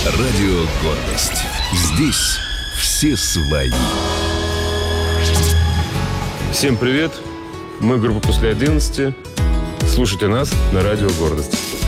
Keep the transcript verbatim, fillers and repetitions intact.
Радио «Гордость». Здесь все свои. Всем привет. Мы группа «После одиннадцати». Слушайте нас на Радио «Гордость».